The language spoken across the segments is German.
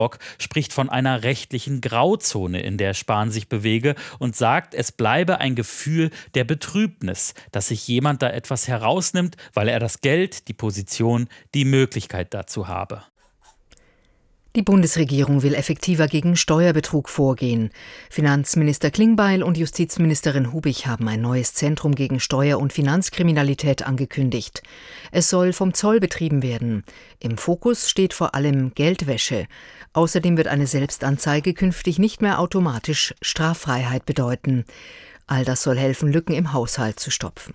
spricht von einer rechtlichen Grauzone, in der Spahn sich bewege und sagt, es bleibe ein Gefühl der Betrübnis, dass sich jemand da etwas herausnimmt, weil er das Geld, die Position, die Möglichkeit dazu habe. Die Bundesregierung will effektiver gegen Steuerbetrug vorgehen. Finanzminister Klingbeil und Justizministerin Hubig haben ein neues Zentrum gegen Steuer- und Finanzkriminalität angekündigt. Es soll vom Zoll betrieben werden. Im Fokus steht vor allem Geldwäsche. Außerdem wird eine Selbstanzeige künftig nicht mehr automatisch Straffreiheit bedeuten. All das soll helfen, Lücken im Haushalt zu stopfen.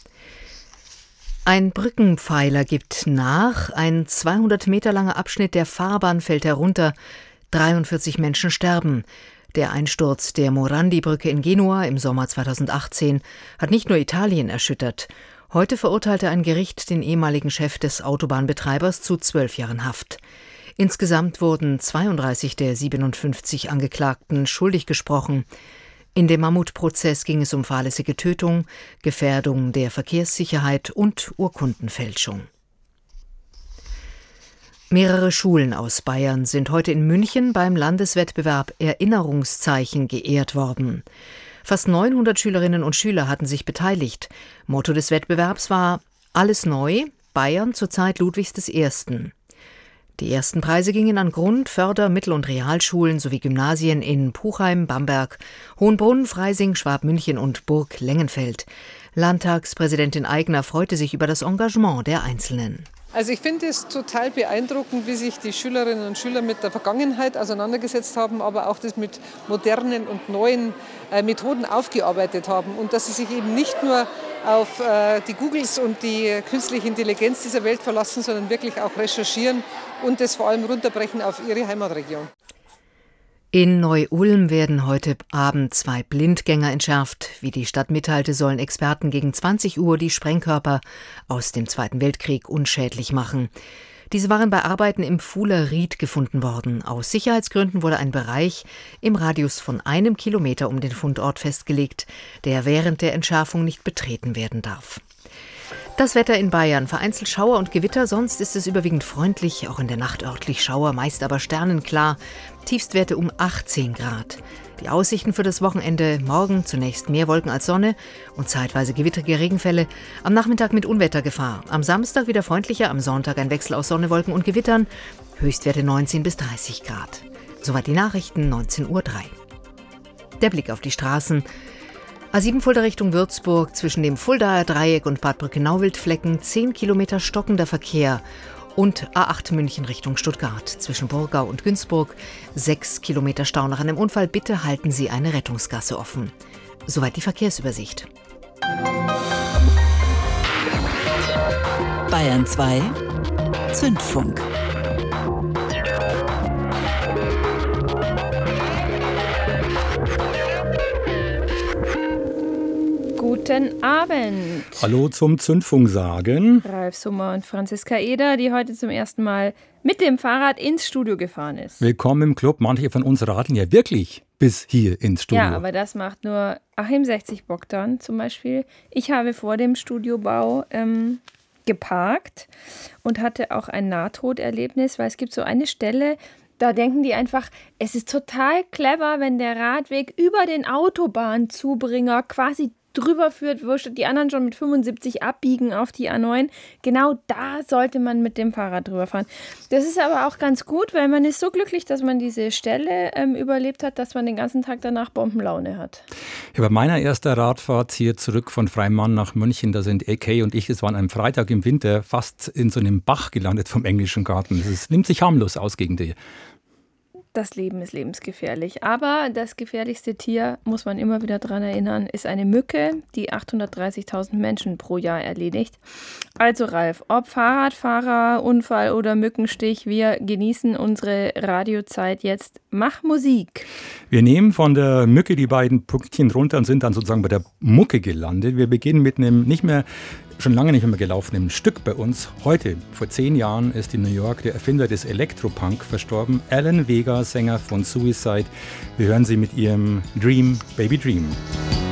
Ein Brückenpfeiler gibt nach, ein 200 Meter langer Abschnitt der Fahrbahn fällt herunter, 43 Menschen sterben. Der Einsturz der Morandi-Brücke in Genua im Sommer 2018 hat nicht nur Italien erschüttert. Heute verurteilte ein Gericht den ehemaligen Chef des Autobahnbetreibers zu 12 Jahren Haft. Insgesamt wurden 32 der 57 Angeklagten schuldig gesprochen. In dem Mammutprozess ging es um fahrlässige Tötung, Gefährdung der Verkehrssicherheit und Urkundenfälschung. Mehrere Schulen aus Bayern sind heute in München beim Landeswettbewerb Erinnerungszeichen geehrt worden. Fast 900 Schülerinnen und Schüler hatten sich beteiligt. Motto des Wettbewerbs war »Alles neu, Bayern zur Zeit Ludwigs I.« Die ersten Preise gingen an Grund-, Förder-, Mittel- und Realschulen sowie Gymnasien in Puchheim, Bamberg, Hohenbrunn, Freising, Schwabmünchen und Burg Lengenfeld. Landtagspräsidentin Aigner freute sich über das Engagement der Einzelnen. Also ich finde es total beeindruckend, wie sich die Schülerinnen und Schüler mit der Vergangenheit auseinandergesetzt haben, aber auch das mit modernen und neuen Methoden aufgearbeitet haben und dass sie sich eben nicht nur auf die Googles und die künstliche Intelligenz dieser Welt verlassen, sondern wirklich auch recherchieren und das vor allem runterbrechen auf ihre Heimatregion. In Neu-Ulm werden heute Abend 2 Blindgänger entschärft. Wie die Stadt mitteilte, sollen Experten gegen 20 Uhr die Sprengkörper aus dem Zweiten Weltkrieg unschädlich machen. Diese waren bei Arbeiten im Fuhler Ried gefunden worden. Aus Sicherheitsgründen wurde ein Bereich im Radius von 1 Kilometer um den Fundort festgelegt, der während der Entschärfung nicht betreten werden darf. Das Wetter in Bayern, vereinzelt Schauer und Gewitter, sonst ist es überwiegend freundlich, auch in der Nacht örtlich Schauer, meist aber sternenklar, Tiefstwerte um 18 Grad. Die Aussichten für das Wochenende: morgen zunächst mehr Wolken als Sonne und zeitweise gewittrige Regenfälle, am Nachmittag mit Unwettergefahr, am Samstag wieder freundlicher, am Sonntag ein Wechsel aus Sonne, Wolken und Gewittern, Höchstwerte 19 bis 30 Grad. Soweit die Nachrichten, 19:03 Uhr. Der Blick auf die Straßen. A7 Fulda Richtung Würzburg, zwischen dem Fuldaer Dreieck und Bad Brückenau-Wildflecken 10 Kilometer stockender Verkehr. Und A8 München Richtung Stuttgart, zwischen Burgau und Günzburg 6 Kilometer Stau nach einem Unfall. Bitte halten Sie eine Rettungsgasse offen. Soweit die Verkehrsübersicht. Bayern 2 Zündfunk. Guten Abend. Hallo zum Zündfunk sagen. Ralf Summer und Franziska Eder, die heute zum ersten Mal mit dem Fahrrad ins Studio gefahren ist. Willkommen im Club. Manche von uns radeln ja wirklich bis hier ins Studio. Ja, aber das macht nur Achim 60 Bogdan zum Beispiel. Ich habe vor dem Studiobau geparkt und hatte auch ein Nahtoderlebnis, weil es gibt so eine Stelle, da denken die einfach, es ist total clever, wenn der Radweg über den Autobahnzubringer quasi drüber führt, wo die anderen schon mit 75 abbiegen auf die A9. Genau da sollte man mit dem Fahrrad drüber fahren. Das ist aber auch ganz gut, weil man ist so glücklich, dass man diese Stelle überlebt hat, dass man den ganzen Tag danach Bombenlaune hat. Ja, bei meiner ersten Radfahrt hier zurück von Freimann nach München, da sind AK und ich, es waren am Freitag im Winter, fast in so einem Bach gelandet vom Englischen Garten. Es nimmt sich harmlos aus gegen die. Das Leben ist lebensgefährlich. Aber das gefährlichste Tier, muss man immer wieder daran erinnern, ist eine Mücke, die 830.000 Menschen pro Jahr erledigt. Also Ralf, ob Fahrradfahrer, Unfall oder Mückenstich, wir genießen unsere Radiozeit jetzt. Mach Musik. Wir nehmen von der Mücke die beiden Pünktchen runter und sind dann sozusagen bei der Mucke gelandet. Wir beginnen mit einem schon lange nicht mehr gelaufenen Stück bei uns. Heute, vor 10 Jahren, ist in New York der Erfinder des Elektropunk verstorben. Alan Vega, Sänger von Suicide. Wir hören sie mit ihrem Dream, Baby Dream.